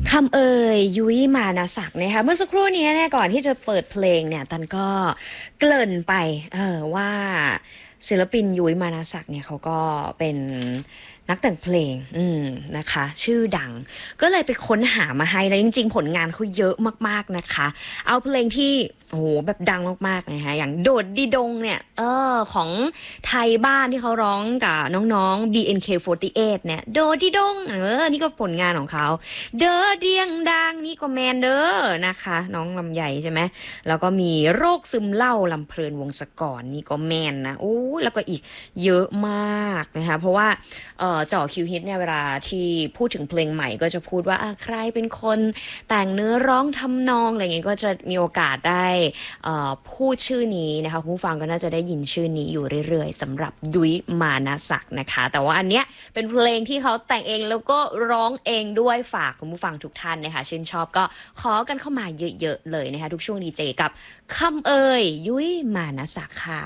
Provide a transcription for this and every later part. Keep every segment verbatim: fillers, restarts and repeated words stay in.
คำเอ่ยยุ้ยมานาศักดิ์นะคะเมื่อสักครู่นี้เนี่ยก่อนที่จะเปิดเพลงเนี่ยตันก็เกริ่นไปเออว่าศิลปินยุ้ยมานาศักดิ์เนี่ยเขาก็เป็นนักแต่งเพลงอืมนะคะชื่อดังก็เลยไปค้นหามาให้แล้วจริงๆผลงานเขาเยอะมากๆนะคะเอาเพลงที่โอ้โหแบบดังมากๆนะคะอย่างโดดดีดงเนี่ยเออของไทยบ้านที่เขาร้องกับน้องๆ บี เอ็น เค โฟร์ตี้เอท เนี่ยโดดดีดงเออนี่ก็ผลงานของเขาเด้อเดียงดังนี่ก็แมนเด้อนะคะน้องลำไยใช่ไหมแล้วก็มีโรคซึมเหล้าลำเพลินวงศกรนี่ก็แมนนะโอ้แล้วก็อีกเยอะมากนะคะเพราะว่าเออจ่อคิวฮิตเนี่ยเวลาที่พูดถึงเพลงใหม่ก็จะพูดว่าใครเป็นคนแต่งเนื้อร้องทำนองอะไรอย่างเงี้ยก็จะมีโอกาสได้พูดชื่อนี้นะคะผู้ฟังก็น่าจะได้ยินชื่อนี้อยู่เรื่อยๆสำหรับยุ้ยมานาศักดิ์นะคะแต่ว่าอันเนี้ยเป็นเพลงที่เขาแต่งเองแล้วก็ร้องเองด้วยฝากคุณผู้ฟังทุกท่านนะคะชื่นชอบก็ขอกันเข้ามาเยอะๆเลยนะคะทุกช่วงดีเจกับคำเอ่ยยุ้ยมานาศักดิ์ค่ะ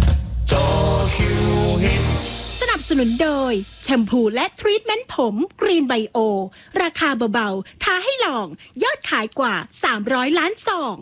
สนับสนุนโดยแชมพูและทรีทเมนต์ผมกรีนไบโอราคาเบาๆท้าให้ลองยอดขายกว่าสามร้อยล้านซอง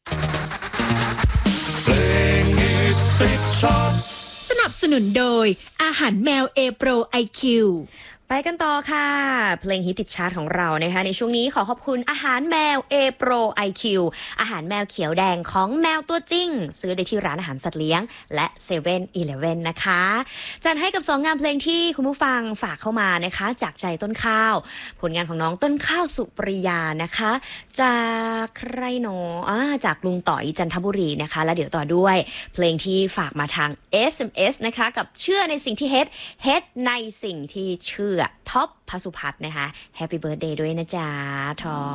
สนับสนุนโดยอาหารแมวเอโปรไอคิวไปกันต่อค่ะเพลงฮิตติดชาร์ตของเรานะคะในช่วงนี้ขอขอบคุณอาหารแมว A Pro ไอ คิว อาหารแมวเขียวแดงของแมวตัวจริงซื้อได้ที่ร้านอาหารสัตว์เลี้ยงและเซเว่นอีเลฟเว่นนะคะจัดให้กับสองงานเพลงที่คุณผู้ฟังฝากเข้ามานะคะจากใจต้นข้าวผลงานของน้องต้นข้าวสุปริยานะคะจากใครหนออ่าจากลุงต่อยจันทบุรีนะคะแล้วเดี๋ยวต่อด้วยเพลงที่ฝากมาทาง เอส เอ็ม เอส นะคะกับเชื่อในสิ่งที่เฮ็ดเฮ็ดในสิ่งที่เชื่อท็อปพสุพัฒน์นะคะแฮปปี้เบิร์ธเดย์ด้วยนะจ๊ะทอ